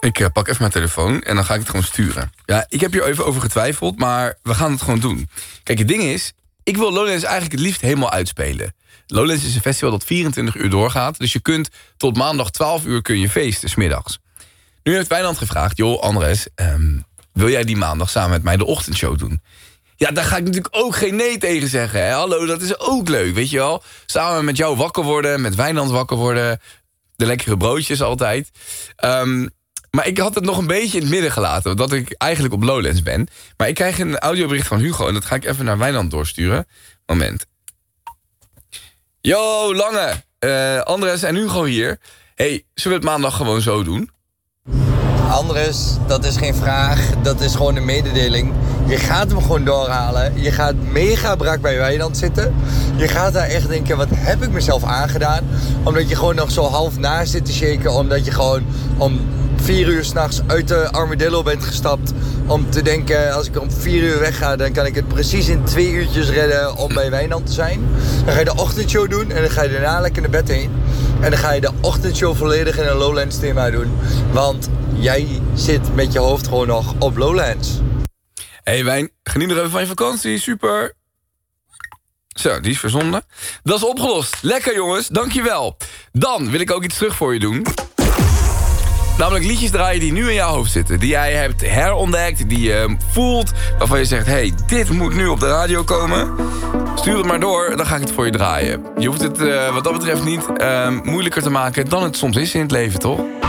Ik pak even mijn telefoon en dan ga ik het gewoon sturen. Ja, ik heb hier even over getwijfeld, maar we gaan het gewoon doen. Kijk, het ding is, ik wil Lowlands eigenlijk het liefst helemaal uitspelen. Lowlands is een festival dat 24 uur doorgaat. Dus je kunt tot maandag 12 uur kun je feesten, 's middags. Nu heeft Wijnand gevraagd, joh Andres, wil jij die maandag samen met mij de ochtendshow doen? Ja, daar ga ik natuurlijk ook geen nee tegen zeggen. Hè? Hallo, dat is ook leuk, weet je wel. Samen met jou wakker worden, met Wijnand wakker worden. De lekkere broodjes altijd. Maar ik had het nog een beetje in het midden gelaten, dat ik eigenlijk op Lowlands ben. Maar ik krijg een audiobericht van Hugo en dat ga ik even naar Wijnand doorsturen. Moment. Yo, Lange. Andres en Hugo hier. Hey, zullen we het maandag gewoon zo doen? Andres, dat is geen vraag. Dat is gewoon een mededeling. Je gaat hem gewoon doorhalen. Je gaat mega brak bij Wijnand zitten. Je gaat daar echt denken, wat heb ik mezelf aangedaan? Omdat je gewoon nog zo half naast zit te shaken. Omdat je gewoon om 4 uur 's nachts uit de Armadillo bent gestapt. Om te denken, als ik om 4 uur wegga, dan kan ik het precies in 2 uurtjes redden om bij Wijnand te zijn. Dan ga je de ochtendshow doen en dan ga je daarna lekker naar bed heen. En dan ga je de ochtendshow volledig in een Lowlands thema doen. Want jij zit met je hoofd gewoon nog op Lowlands. Hey Wijn, geniet nog even van je vakantie, super. Zo, die is verzonden. Dat is opgelost. Lekker jongens, dankjewel. Dan wil ik ook iets terug voor je doen. Namelijk liedjes draaien die nu in jouw hoofd zitten. Die jij hebt herontdekt, die je voelt. Waarvan je zegt, hey, dit moet nu op de radio komen. Stuur het maar door, dan ga ik het voor je draaien. Je hoeft het wat dat betreft niet moeilijker te maken dan het soms is in het leven, toch?